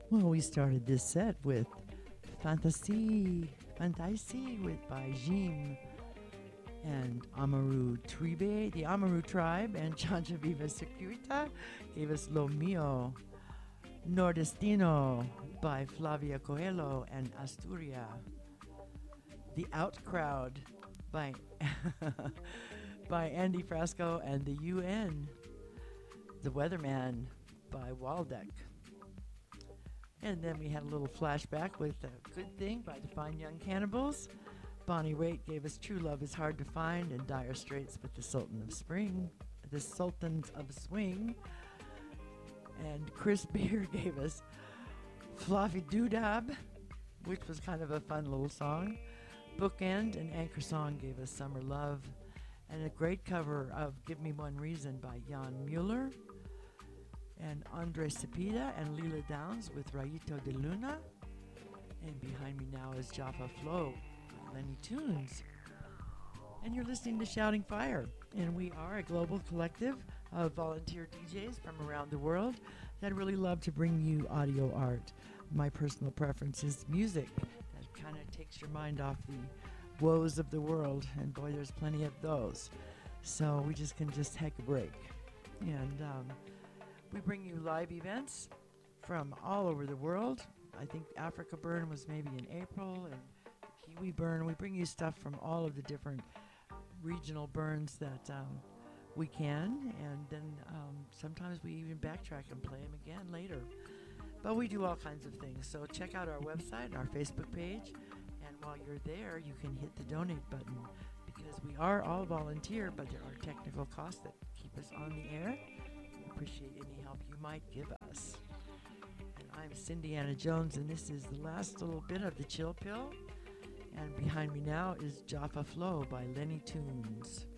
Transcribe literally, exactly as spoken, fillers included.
Well, we started this set with Fantasy, Fantasy with by Jim and Amaru Tribe, the Amaru tribe, and Chanchaviva Securita gave us Lo Mio. Nordestino by Flavia Coelho and Asturia. The Out Crowd by by Andy Frasco and the U N. The Weatherman by Waldeck. And then we had a little flashback with A Good Thing by the Fine Young Cannibals. Bonnie Raitt gave us True Love is Hard to Find and Dire Straits with the Sultan of Spring, the Sultans of Swing. And Chris Beer gave us Fluffy Doodab, which was kind of a fun little song. Bookend and Anchor Song gave us Summer Love. And a great cover of Give Me One Reason by Jan Mueller. And Andre Cepeda and Lila Downs with Rayito de Luna. And behind me now is Jaffa Flow with Lenny Tunes. And you're listening to Shouting Fire. And we are a global collective of volunteer D Js from around the world that really love to bring you audio art. My personal preference is music that kind of takes your mind off the woes of the world. And boy, there's plenty of those. So we just can just take a break. And um, we bring you live events from all over the world. I think Africa Burn was maybe in April, and the Kiwi Burn. We bring you stuff from all of the different regional burns that um, we can, and then um, sometimes we even backtrack and play them again later. But we do all kinds of things. So check out our website, our Facebook page, and while you're there, you can hit the donate button because we are all volunteer, but there are technical costs that keep us on the air. We appreciate any help you might give us. And I'm Cindy Anna Jones, and this is the last little bit of the Chill Pill. And behind me now is Jaffa Flow by Lenny Tunes.